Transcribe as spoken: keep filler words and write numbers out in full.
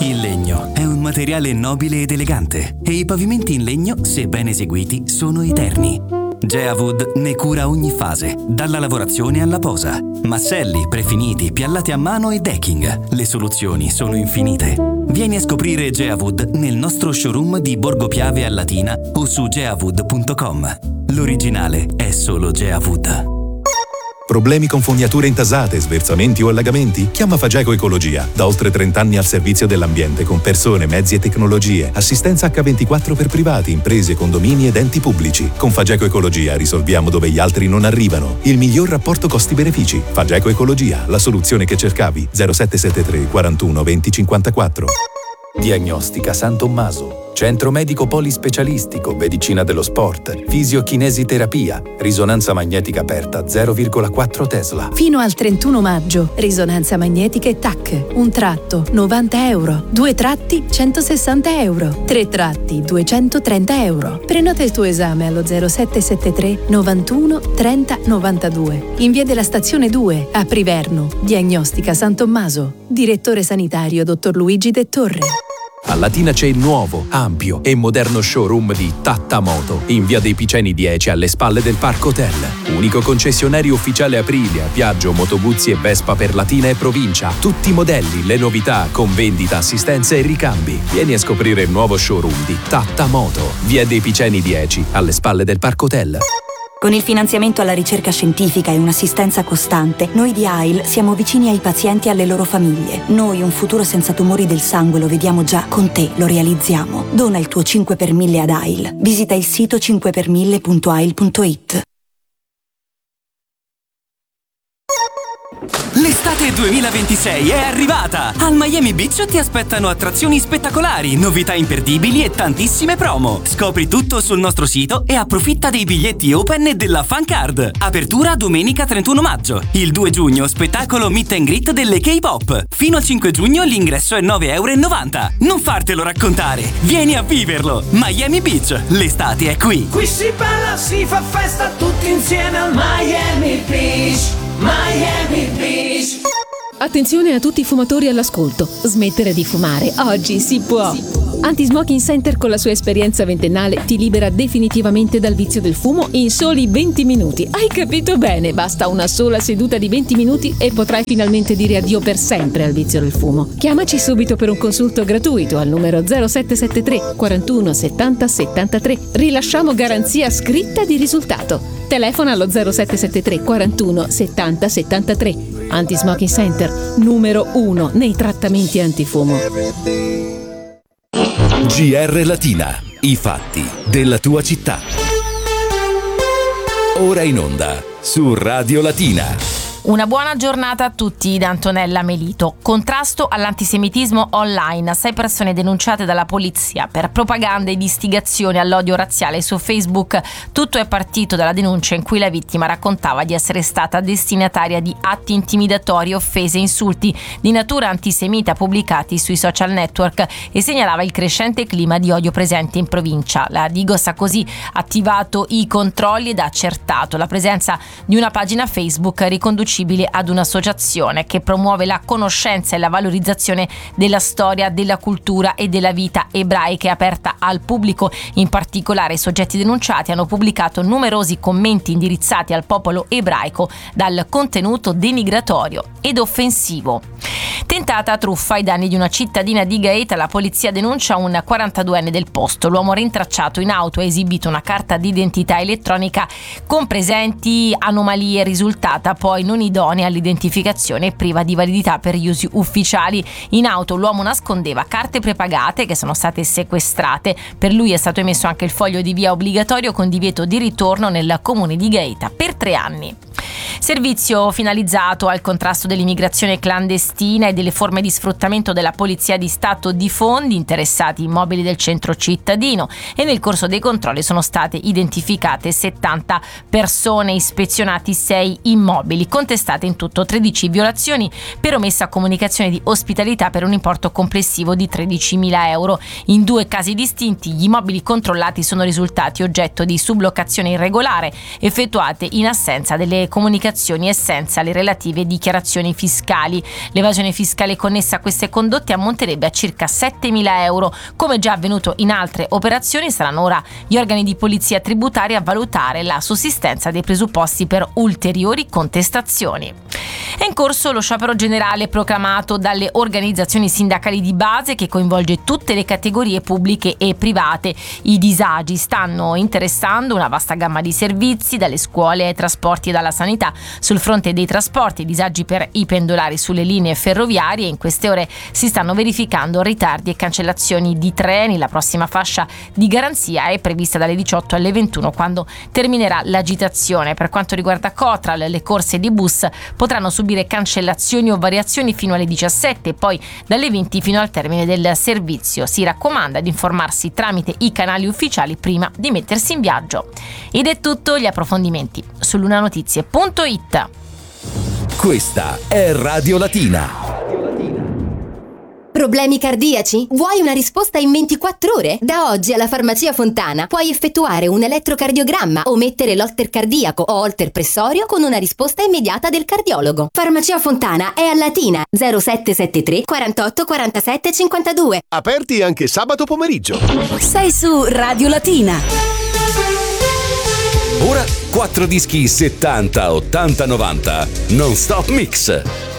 Il legno è un materiale nobile ed elegante e i pavimenti in legno, se ben eseguiti, sono eterni. Geawood ne cura ogni fase, dalla lavorazione alla posa. Masselli, prefiniti, piallate a mano e decking. Le soluzioni sono infinite. Vieni a scoprire Geawood nel nostro showroom di Borgo Piave a Latina o su geawood punto com. L'originale è solo Geawood. Problemi con fognature intasate, sversamenti o allagamenti? Chiama Fageco Ecologia. Da oltre trenta anni al servizio dell'ambiente con persone, mezzi e tecnologie. Assistenza acca ventiquattro per privati, imprese, condomini ed enti pubblici. Con Fageco Ecologia risolviamo dove gli altri non arrivano. Il miglior rapporto costi-benefici. Fageco Ecologia, la soluzione che cercavi. zero sette sette tre quarantuno venti cinquantaquattro. Diagnostica San Tommaso. Centro medico polispecialistico, medicina dello sport, fisiochinesiterapia, risonanza magnetica aperta zero virgola quattro Tesla. Fino al trentuno maggio, risonanza magnetica e T A C. Un tratto novanta euro, due tratti centosessanta euro, tre tratti duecentotrenta euro. Prenota il tuo esame allo zero sette sette tre novantuno trenta novantadue. In via della stazione due, a Priverno. Diagnostica San Tommaso. Direttore sanitario dottor Luigi De Torre. A Latina c'è il nuovo, ampio e moderno showroom di Tattamoto in via dei Piceni dieci alle spalle del Parco Hotel. Unico concessionario ufficiale Aprilia, Piaggio, Motoguzzi e Vespa per Latina e provincia. Tutti i modelli, le novità, con vendita, assistenza e ricambi. Vieni a scoprire il nuovo showroom di Tattamoto, via dei Piceni dieci alle spalle del Parco Hotel. Con il finanziamento alla ricerca scientifica e un'assistenza costante, noi di A I L siamo vicini ai pazienti e alle loro famiglie. Noi un futuro senza tumori del sangue lo vediamo già, con te lo realizziamo. Dona il tuo cinque per mille ad A I L. Visita il sito cinque per mille punto a i l punto i t. L'estate duemilaventisei è arrivata! Al Miami Beach ti aspettano attrazioni spettacolari, novità imperdibili e tantissime promo. Scopri tutto sul nostro sito e approfitta dei biglietti open e della fan card. Apertura domenica trentuno maggio. Il due giugno spettacolo meet and greet delle K-pop. Fino al cinque giugno l'ingresso è nove e novanta euro. Non fartelo raccontare, vieni a viverlo! Miami Beach, l'estate è qui! Qui si balla, si fa festa tutti insieme al Miami Beach. Miami Beach. Attenzione a tutti i fumatori all'ascolto. Smettere di fumare oggi si può. Anti-Smoking Center con la sua esperienza ventennale ti libera definitivamente dal vizio del fumo in soli venti minuti. Hai capito bene? Basta una sola seduta di venti minuti e potrai finalmente dire addio per sempre al vizio del fumo. Chiamaci subito per un consulto gratuito al numero zero sette sette tre quarantuno settanta settantatré. Rilasciamo garanzia scritta di risultato. Telefona allo zero sette sette tre quarantuno settanta settantatré. Anti-Smoking Center, numero uno nei trattamenti antifumo. G R Latina, i fatti della tua città. Ora in onda su Radio Latina. Una buona giornata a tutti da Antonella Melito. Contrasto all'antisemitismo online. Sei persone denunciate dalla polizia per propaganda ed istigazione all'odio razziale su Facebook. Tutto è partito dalla denuncia in cui la vittima raccontava di essere stata destinataria di atti intimidatori, offese e insulti di natura antisemita pubblicati sui social network e segnalava il crescente clima di odio presente in provincia. La Digos ha così attivato i controlli ed ha accertato la presenza di una pagina Facebook riconducibile ad un'associazione che promuove la conoscenza e la valorizzazione della storia, della cultura e della vita ebraica, aperta al pubblico. In particolare i soggetti denunciati hanno pubblicato numerosi commenti indirizzati al popolo ebraico dal contenuto denigratorio ed offensivo. Tentata truffa ai danni di una cittadina di Gaeta, la polizia denuncia un quarantaduenne del posto. L'uomo rintracciato in auto ha esibito una carta d'identità elettronica con presenti anomalie, risultata poi non idonea all'identificazione e priva di validità per gli usi ufficiali. In auto l'uomo nascondeva carte prepagate che sono state sequestrate. Per lui è stato emesso anche il foglio di via obbligatorio con divieto di ritorno nel comune di Gaeta per tre anni. Servizio finalizzato al contrasto dell'immigrazione clandestina e delle forme di sfruttamento della Polizia di Stato di fondi interessati immobili del centro cittadino, e nel corso dei controlli sono state identificate settanta persone, ispezionati sei immobili. Contestazioni contestate in tutto tredici violazioni per omessa comunicazione di ospitalità per un importo complessivo di tredicimila euro. In due casi distinti gli immobili controllati sono risultati oggetto di sublocazione irregolare effettuate in assenza delle comunicazioni e senza le relative dichiarazioni fiscali. L'evasione fiscale connessa a queste condotte ammonterebbe a circa settemila euro. Come già avvenuto in altre operazioni, saranno ora gli organi di polizia tributaria a valutare la sussistenza dei presupposti per ulteriori contestazioni. È in corso lo sciopero generale proclamato dalle organizzazioni sindacali di base che coinvolge tutte le categorie pubbliche e private. I disagi stanno interessando una vasta gamma di servizi, dalle scuole ai trasporti e dalla sanità. Sul fronte dei trasporti, disagi per i pendolari sulle linee ferroviarie. In queste ore si stanno verificando ritardi e cancellazioni di treni. La prossima fascia di garanzia è prevista dalle diciotto alle ventuno, quando terminerà l'agitazione. Per quanto riguarda Cotral, le corse di bus potranno subire cancellazioni o variazioni fino alle diciassette e poi dalle venti fino al termine del servizio. Si raccomanda di informarsi tramite i canali ufficiali prima di mettersi in viaggio. Ed è tutto, gli approfondimenti su lunanotizie punto it. Questa è Radio Latina. Problemi cardiaci? Vuoi una risposta in ventiquattro ore? Da oggi alla Farmacia Fontana puoi effettuare un elettrocardiogramma o mettere l'holter cardiaco o holter pressorio con una risposta immediata del cardiologo. Farmacia Fontana è a Latina, zero sette sette tre quarantotto quarantasette cinquantadue. Aperti anche sabato pomeriggio. Sei su Radio Latina. Ora quattro dischi settanta, ottanta, novanta. Non Stop Mix.